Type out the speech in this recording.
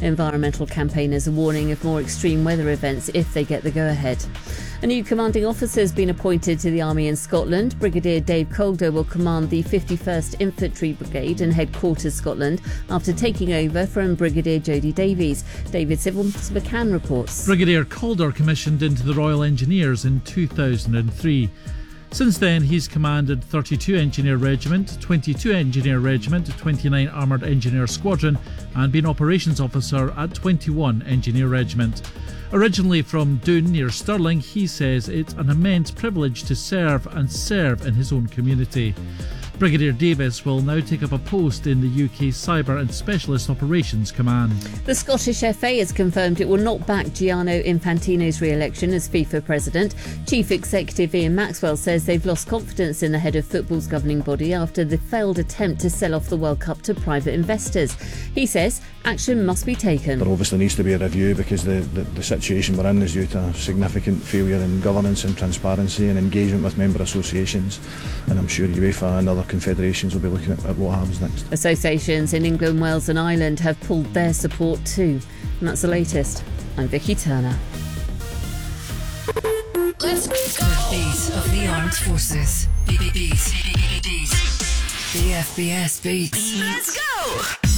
Environmental campaigners are warning of more extreme weather events if they get the go-ahead. A new commanding officer has been appointed to the Army in Scotland. Brigadier Dave Calder will command the 51st Infantry Brigade in Headquarters, Scotland, after taking over from Brigadier Jody Davies. David Symonds McCann reports. Brigadier Calder commissioned into the Royal Engineers in 2003. Since then, he's commanded 32 Engineer Regiment, 22 Engineer Regiment, 29 Armoured Engineer Squadron and been Operations Officer at 21 Engineer Regiment. Originally from Doon near Stirling, he says it's an immense privilege to serve in his own community. Brigadier Davis will now take up a post in the UK Cyber and Specialist Operations Command. The Scottish FA has confirmed it will not back Gianni Infantino's re-election as FIFA president. Chief Executive Ian Maxwell says they've lost confidence in the head of football's governing body after the failed attempt to sell off the World Cup to private investors. He says action must be taken. There obviously needs to be a review because the situation we're in is due to significant failure in governance and transparency and engagement with member associations, and I'm sure UEFA and other confederations will be looking at what happens next. Associations in England, Wales and Ireland have pulled their support too. And that's the latest. I'm Vicky Turner. Let's go. The beat of the armed forces. Beat. The FBS beats. Let's go.